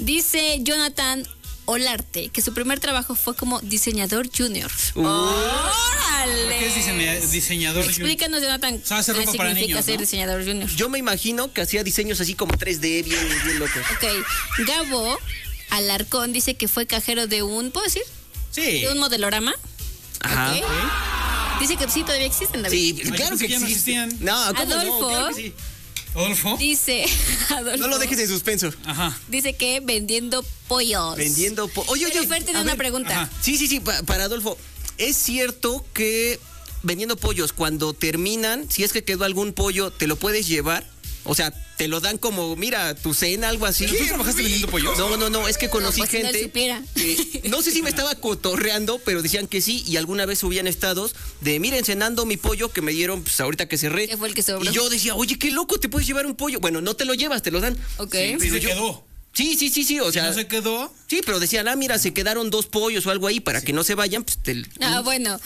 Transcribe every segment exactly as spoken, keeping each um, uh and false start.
Dice Jonathan Olarte que su primer trabajo fue como diseñador junior. Uh. ¡Órale! ¿Qué es diseña- diseñador junior? Explícanos, Jonathan, O sea, hace qué ropa para significa niños, ser ¿no? diseñador junior. Yo me imagino que hacía diseños así como tres D, bien, bien locos. Ok, Gabo Alarcón dice que fue cajero de un, ¿puedo decir? Sí. De un modelorama. Ajá. Ok. Dice que sí, todavía existen, David. Sí, Ay, claro pensé que que ya no existen. existían. No, ¿cómo Adolfo. no? Claro que sí. ¿Adolfo? Dice, Adolfo, No lo dejes en suspenso. Ajá. dice que vendiendo pollos. Vendiendo... po- Oye, Pero oye, Fer tiene a una ver. pregunta. Ajá. Sí, sí, sí, pa- para Adolfo. ¿Es cierto que vendiendo pollos, cuando terminan, si es que quedó algún pollo, te lo puedes llevar? O sea, te lo dan como, mira, tu cena, algo así. ¿Pero tú trabajaste vendiendo pollos? No, no, no, es que conocí No, pues, si no gente. supiera. que- no sé si me estaba cotorreando, pero decían que sí, y alguna vez subían estados de, miren, cenando mi pollo que me dieron, pues ahorita que cerré. ¿Qué fue el que sobró? Y yo decía, oye, qué loco, te puedes llevar un pollo. Bueno, no te lo llevas, te lo dan. Ok. Sí, se yo- quedó. Sí, sí, sí, sí, o Si sea. no se quedó. Sí, pero decían, ah, mira, se quedaron dos pollos o algo ahí para que no se vayan, pues te. Ah, bueno.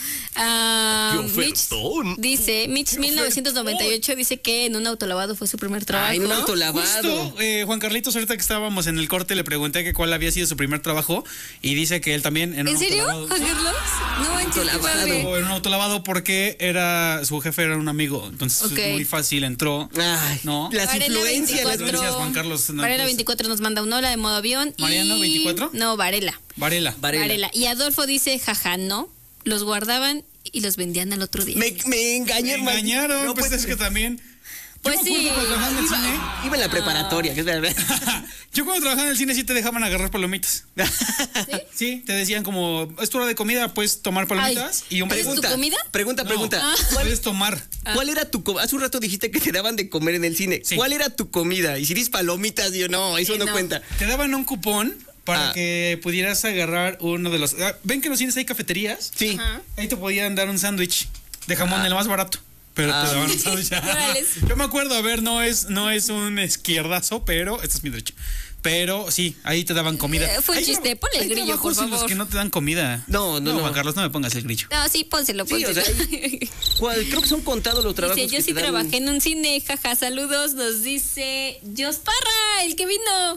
Ah, ¡Qué ofertón! Mitch dice, Mitch mil novecientos noventa y ocho dice que en un autolavado fue su primer trabajo. Ay, en un autolavado. Justo, eh, Juan Carlitos, ahorita que estábamos en el corte, le pregunté que cuál había sido su primer trabajo y dice que él también en un ¿En serio, autolavado- Juan Carlos? No manches, qué Autolavado. padre. O en un autolavado porque era su jefe era un amigo, entonces Ok. muy fácil entró. Ay, ¿No? las Varela influencias. las- influencias, Juan Carlos, no, Varela pues. veinticuatro nos manda un hola de modo avión. y- ¿Mariano veinticuatro? No, Varela. Varela. Varela. Varela. Y Adolfo dice, jaja, no. Los guardaban y los vendían al otro día. Me, me engañé, Me man. engañaron, No, pues, pues, es que también. Pues Yo me acuerdo sí. cuando trabajaba en el cine. Iba en la preparatoria, que es verdad. Yo cuando trabajaba en el cine sí te dejaban agarrar palomitas. Sí, te decían como, es tu hora de comida, puedes tomar palomitas y un ¿Es tu Pregunta, comida? pregunta, No, pregunta. Ah. puedes tomar. ¿Cuál era tu comida? Hace un rato dijiste que te daban de comer en el cine. Sí. ¿Cuál era tu comida? Y si dices palomitas, yo no, eso Eh, no, no. cuenta. Te daban un cupón para Ah. que pudieras agarrar uno de los... ah, ¿Ven que en los cines hay cafeterías? Sí. Ajá. Ahí te podían dar un sándwich de jamón, el más barato. Pero Ah. te daban un sándwich. Órales. Yo me acuerdo, a ver, no es, no es un izquierdazo, pero este es mi derecho. Pero sí, ahí te daban comida. Eh, fue un Hay chiste, tra- ponle el hay grillo, trabajos por en los favor. que no te dan comida. No, no, no. Juan Carlos, no me pongas el grillo. No, sí, pónselo, Sí, o pónselo. sea, ¿Cuál? Creo que son contados los trabajos. Dice, yo que sí te dan- trabajé en un cine, jaja, saludos, nos dice Jos Parra, el que vino.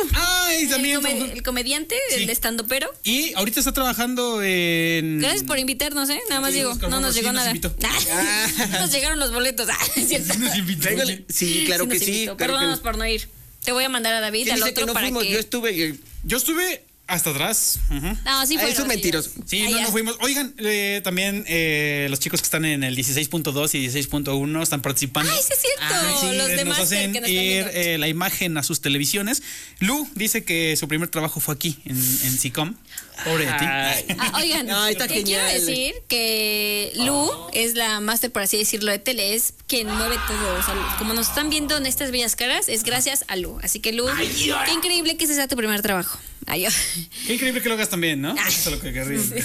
Ay, el, también. come- el comediante, Sí. el estando pero. Y ahorita está trabajando en... Gracias por invitarnos, ¿eh? Nada más Sí, digo, Oscar no nos Robles, sí, llegó nos nada. invitó. Ah, no nos llegaron los boletos. Ah, es cierto. Nos invitó. Tráigale- Sí, claro Sí que nos sí. invitó. claro que- Perdónanos por no ir. Te voy a mandar a David, ¿Quién al dice otro, que no para fuimos? que... Yo estuve. eh, Yo estuve hasta atrás. Ujú. No, sí Ah, fueron eso es mentiroso. ellos. Sí, Ah, no ya. nos fuimos. Oigan, eh, también eh, los chicos que están en el dieciséis punto dos y dieciséis punto uno están participando. Ay, sí es cierto. Ah, sí, los Eh, demás nos hacen que nos están ir viendo. eh, la imagen a sus televisiones. Lu dice que su primer trabajo fue aquí, en, en SICOM. Pobre de ti. Ay. Ah, oigan, No, está te quiero genial. decir que Lu es la máster, por así decirlo, de tele, es quien mueve todo. O sea, como nos están viendo en estas bellas caras, es gracias a Lu. Así que Lu, qué increíble que ese sea tu primer trabajo. Ay, yo. Qué increíble que lo hagas también, ¿no? Eso es lo que querría. Sí.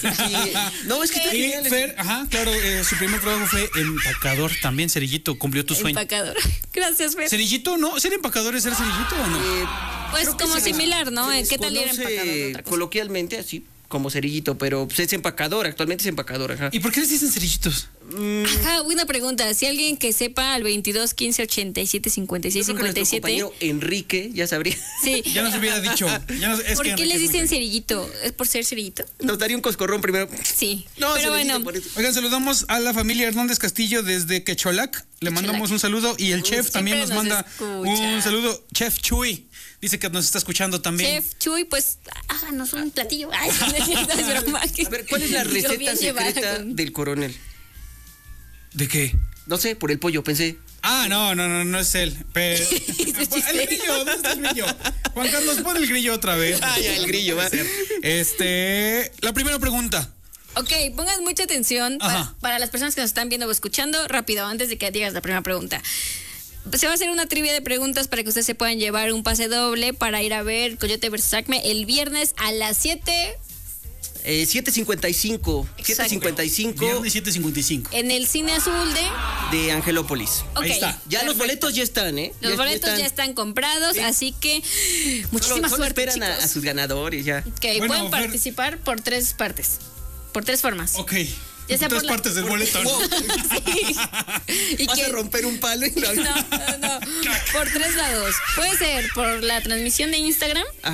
No, es que está Y genial. Fer, ajá, claro, eh, su primer trabajo fue empacador también. Cerillito cumplió tu sueño. Empacador. Gracias, Fer. ¿Cerillito no? ¿Ser empacador es ser cerillito o no? Eh, Pues creo que como se les- similar, ¿no? se les ¿Qué tal ir conoce empacador de otra cosa? coloquialmente así, como cerillito, pero pues, es empacador, actualmente es empacador, ajá. ¿Y por qué les dicen cerillitos? Ajá, una pregunta. Si alguien que sepa al veintidós, quince, ochenta y siete, cincuenta y seis, Yo creo que cincuenta y nuestro siete. compañero Enrique ya sabría. Sí. Ya nos hubiera dicho. Ya nos- es ¿Por que qué Enrique les es muy dicen querido. cerillito? ¿Es por ser cerillito? Nos daría un coscorrón primero. Sí. No, pero cerillito, bueno. por eso. Oigan, saludamos a la familia Hernández Castillo desde Quecholac. Le mandamos un saludo. Y el chef también nos, siempre manda nos escucha. un saludo. Chef Chuy. Dice que nos está escuchando también. Chef Chuy, pues háganos un platillo. Ay, no es cierto, es broma. A ver, ¿cuál es la Yo receta bien llevada secreta con- del coronel? ¿De qué? No sé, por el pollo, pensé. Ah, no, no, no, no es él. Pero... chiste. el grillo, ¿dónde está el grillo? Juan Carlos, pon el grillo otra vez. Ah, ya, el grillo, va. Este, la primera pregunta. Ok, pongan mucha atención Ajá. para, para las personas que nos están viendo o escuchando. Rápido, antes de que digas la primera pregunta. Se va a hacer una trivia de preguntas para que ustedes se puedan llevar un pase doble para ir a ver Coyote versus Acme el viernes a las siete Eh, siete cincuenta y cinco. siete cincuenta y cinco Viernes siete cincuenta y cinco. en el Cine Azul de... de Angelópolis. Ok, Ahí está. Ya los perfecto. boletos ya están, ¿eh? Los boletos ya están comprados, Sí. así que Solo, muchísima solo suerte, esperan a, chicos. a sus ganadores ya. Ok, Bueno, pueden Fer- participar por tres partes, por tres formas. Ok. Ya sea Tres por la- partes del boleto. ¿no? Wow, Sí. Y vas que- a romper un palo y lo... No, no, no. Por tres lados. Puede ser por la transmisión de Instagram.